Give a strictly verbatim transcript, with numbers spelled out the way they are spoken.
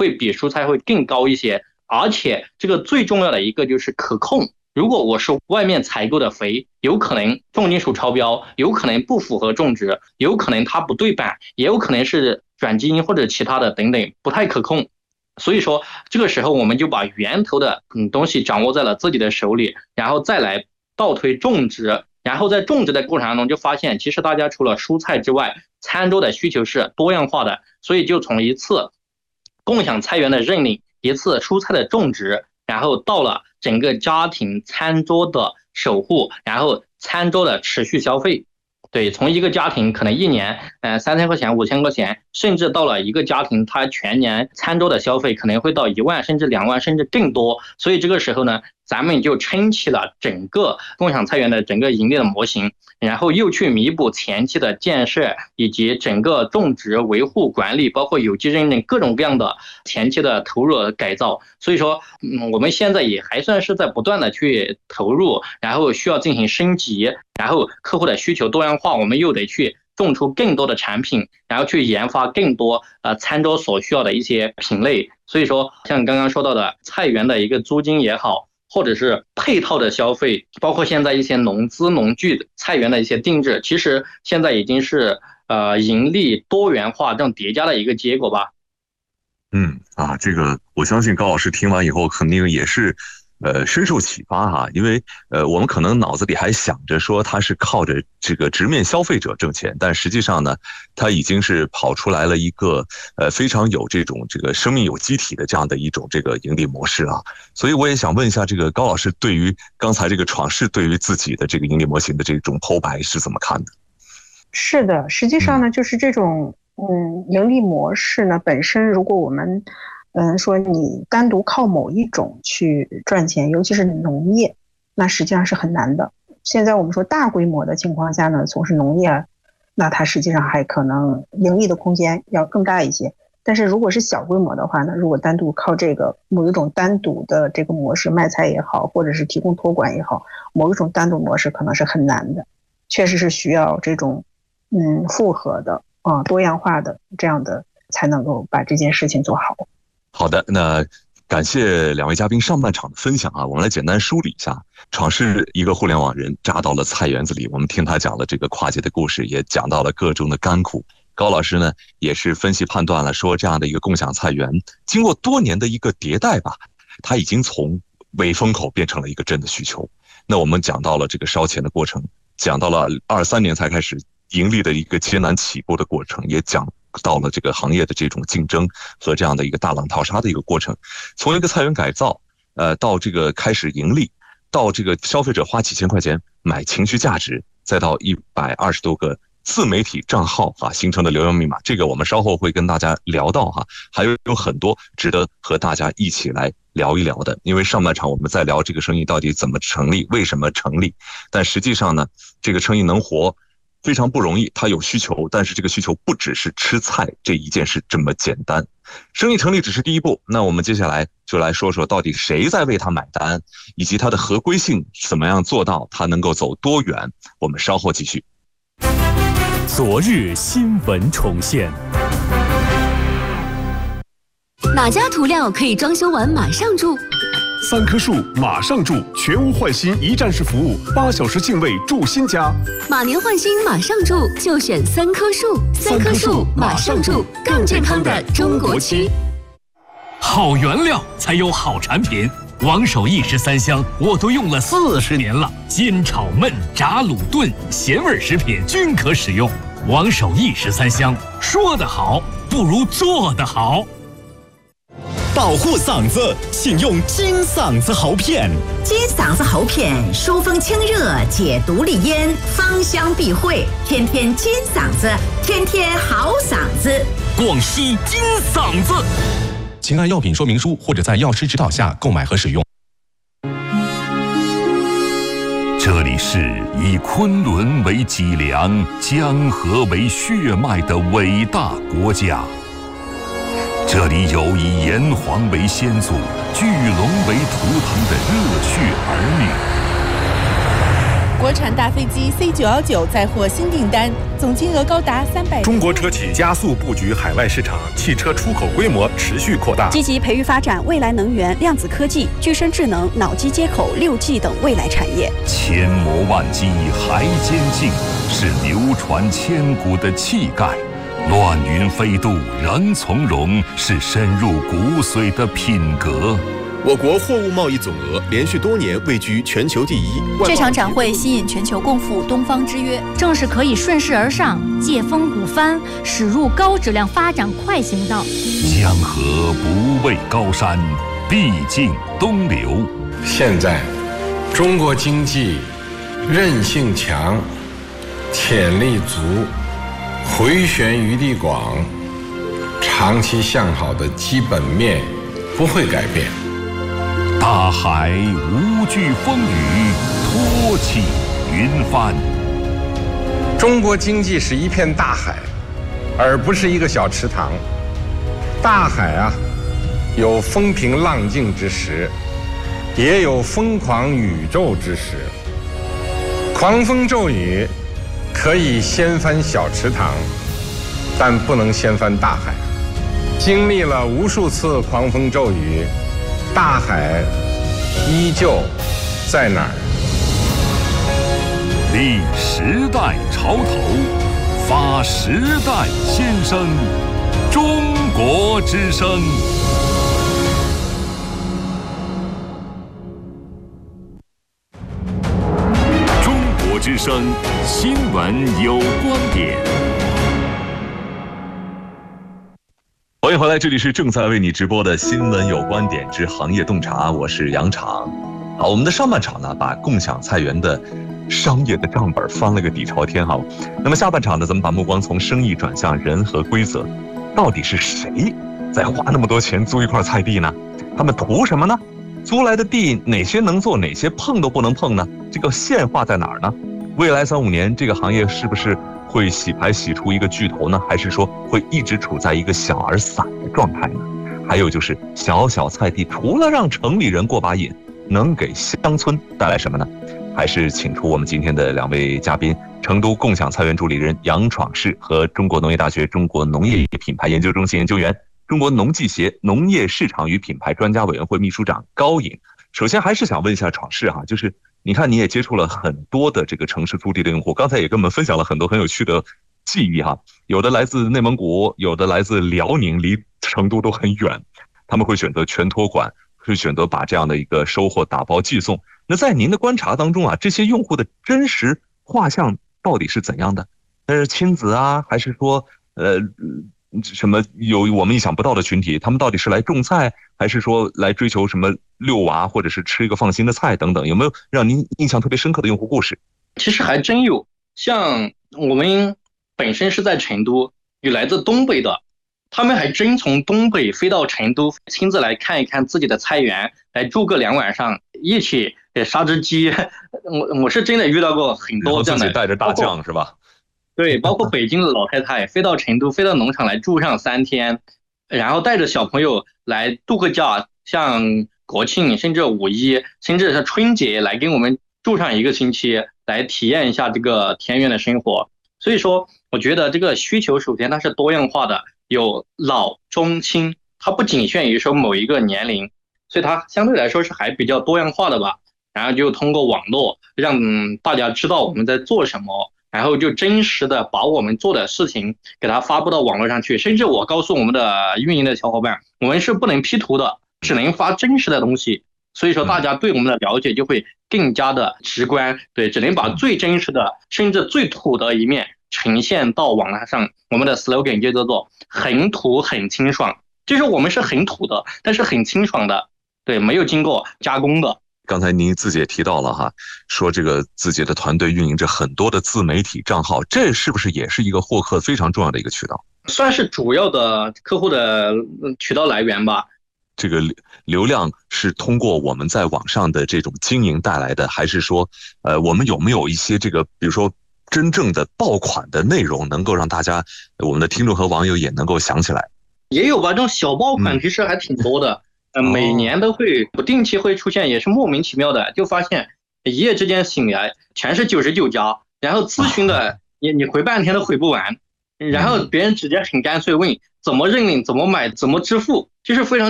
会比蔬菜会更高一些，而且这个最重要的一个就是可控。如果我是外面采购的肥，有可能重金属超标，有可能不符合种植，有可能它不对版，也有可能是转基因或者其他的等等，不太可控。所以说这个时候我们就把源头的嗯东西掌握在了自己的手里，然后再来倒推种植，然后在种植的过程当中就发现，其实大家除了蔬菜之外，餐桌的需求是多样化的，所以就从一次共享菜园的认领，一次蔬菜的种植，然后到了整个家庭餐桌的守护，然后餐桌的持续消费。对，从一个家庭可能一年呃三千块钱五千块钱，甚至到了一个家庭他全年餐桌的消费可能会到一万甚至两万甚至更多。所以这个时候呢，咱们就撑起了整个共享菜园的整个盈利的模型，然后又去弥补前期的建设以及整个种植维护管理，包括有机认证各种各样的前期的投入和改造。所以说嗯，我们现在也还算是在不断的去投入，然后需要进行升级，然后客户的需求多样化，我们又得去种出更多的产品，然后去研发更多呃餐桌所需要的一些品类。所以说像刚刚说到的菜园的一个租金也好，或者是配套的消费，包括现在一些农资农具菜园的一些定制，其实现在已经是呃盈利多元化这种叠加的一个结果吧。 嗯啊，这个我相信高老师听完以后肯定也是呃深受启发哈，因为呃我们可能脑子里还想着说他是靠着这个直面消费者挣钱，但实际上呢，他已经是跑出来了一个呃非常有这种这个生命有机体的这样的一种这个盈利模式啊。所以我也想问一下，这个高老师对于刚才这个闯世对于自己的这个盈利模型的这种剖白是怎么看的？ 是的，实际上呢，就是这种嗯盈利模式呢本身，如果我们嗯说你单独靠某一种去赚钱，尤其是农业，那实际上是很难的。现在我们说大规模的情况下呢，从事农业，那它实际上还可能盈利的空间要更大一些。但是如果是小规模的话呢，如果单独靠这个某一种单独的这个模式卖菜也好，或者是提供托管也好，某一种单独模式可能是很难的，确实是需要这种嗯复合的啊、呃、多样化的这样的才能够把这件事情做好。 好的，那感谢两位嘉宾上半场的分享啊，我们来简单梳理一下。闯世一个互联网人扎到了菜园子里，我们听他讲了这个跨界的故事，也讲到了各中的甘苦。高老师呢也是分析判断了说，这样的一个共享菜园经过多年的一个迭代吧，它已经从伪风口变成了一个真的需求。那我们讲到了这个烧钱的过程，讲到了二三年才开始盈利的一个艰难起步的过程，也讲到了这个行业的这种竞争和这样的一个大浪淘沙的一个过程。从一个菜园改造呃，到这个开始盈利，到这个消费者花几千块钱买情绪价值，再到一百二十多个自媒体账号啊形成的流量密码，这个我们稍后会跟大家聊到哈，还有有很多值得和大家一起来聊一聊的。因为上半场我们在聊这个生意到底怎么成立，为什么成立，但实际上呢，这个生意能活非常不容易，它有需求，但是这个需求不只是吃菜这一件事这么简单。生意成立只是第一步，那我们接下来就来说说到底谁在为它买单，以及它的合规性怎么样做到它能够走多远。我们稍后继续。 昨日新闻重现。 哪家涂料可以装修完马上住？ 三棵树马上住，全屋换新一站式服务，八小时净位住新家。 马年换新马上住，就选三棵树。三棵树马上住，更健康的中国区。 好原料才有好产品。王守义十三香我都用了四十年了，煎炒焖炸卤炖咸味食品均可使用。王守义十三香，说得好不如做得好。 保护嗓子，请用金嗓子喉片。 金嗓子喉片疏风清热，解毒利咽，芳香避秽，天天金嗓子，天天好嗓子。 广西金嗓子。 请按药品说明书或者在药师指导下购买和使用。 这里是以昆仑为脊梁、江河为血脉的伟大国家。这里有以炎黄为先祖、巨龙为图腾的热血儿女。 国产大飞机 C 九一九再获新订单，总金额高达三百。 中国车企加速布局海外市场，汽车出口规模持续扩大， 积极培育发展未来能源、量子科技、具身智能、脑机接口、六 G 等未来产业。 千磨万击还坚劲，是流传千古的气概。乱云飞渡仍从容，是深入骨髓的品格。 我国货物贸易总额连续多年位居全球第一。 这场展会吸引全球共赴东方之约， 正是可以顺势而上，借风鼓帆，驶入高质量发展快行道。 江河不畏高山，必经东流。 现在，中国经济韧性强，潜力足，回旋余地广，长期向好的基本面不会改变。 大海无惧风雨，托起云帆。 中国经济是一片大海，而不是一个小池塘。大海啊，有风平浪静之时，也有疯狂宇宙之时。狂风骤雨可以掀翻小池塘，但不能掀翻大海。经历了无数次狂风骤雨，大海依旧在哪儿？ 立时代潮头，发时代新声，中国之声。中国之声新闻有观点。 欢迎回来，这里是正在为你直播的新闻有观点之行业洞察，我是杨常。好，我们的上半场呢，把共享菜园的商业的账本翻了个底朝天哈。那么下半场呢，咱们把目光从生意转向人和规则，到底是谁在花那么多钱租一块菜地呢？他们图什么呢？租来的地哪些能做，哪些碰都不能碰呢？这个线画在哪儿呢？未来三五年这个行业是不是会洗牌洗出一个巨头呢？还是说会一直处在一个小而散的状态呢？还有就是小小菜地除了让城里人过把瘾，能给乡村带来什么呢？还是请出我们今天的两位嘉宾，成都共享菜园助理人杨闯士和中国农业大学中国农业品牌研究中心研究员、中国农技协农业市场与品牌专家委员会秘书长高颖。首先还是想问一下闯士哈，就是你看你也接触了很多的这个城市租地的用户，刚才也跟我们分享了很多很有趣的记忆哈，有的来自内蒙古，有的来自辽宁，离成都都很远，他们会选择全托管，会选择把这样的一个收获打包寄送。那在您的观察当中啊，这些用户的真实画像到底是怎样的？那是亲子啊，还是说呃什么有我们意想不到的群体？他们到底是来种菜，还是说来追求什么遛娃，或者是吃一个放心的菜等等？有没有让您印象特别深刻的用户故事？ 其实还真有，像我们本身是在成都，有来自东北的，他们还真从东北飞到成都，亲自来看一看自己的菜园，来住个两晚上，一起杀只鸡。我我是真的遇到过很多这样的， 自己带着大酱是吧？ 对，包括北京的老太太飞到成都，飞到农场来住上三天，然后带着小朋友来度个假，像国庆甚至五一甚至是春节来跟我们住上一个星期，来体验一下这个田园的生活。所以说我觉得这个需求首先它是多样化的，有老中青，它不仅限于说某一个年龄，所以它相对来说是还比较多样化的吧。然后就通过网络让大家知道我们在做什么，然后就真实的把我们做的事情给它发布到网络上去。甚至我告诉我们的运营的小伙伴，我们是不能 P 图的，只能发真实的东西。所以说大家对我们的了解就会更加的直观，对，只能把最真实的甚至最土的一面呈现到网络上。我们的 slogan 就叫做很土很清爽，就是我们是很土的，但是很清爽的，对，没有经过加工的。 刚才您自己也提到了哈，说这个自己的团队运营着很多的自媒体账号，这是不是也是一个获客非常重要的一个渠道？ 算是主要的客户的渠道来源吧。 这个流量是通过我们在网上的这种经营带来的，还是说呃我们有没有一些这个比如说真正的爆款的内容，能够让大家我们的听众和网友也能够想起来？ 也有吧，这种小爆款其实还挺多的。嗯呃，每年都会不定期会出现，也是莫名其妙的，就发现一夜之间醒来全是九十九家，然后咨询的你你回半天都回不完，然后别人直接很干脆问怎么认领、怎么买、怎么支付，就是非常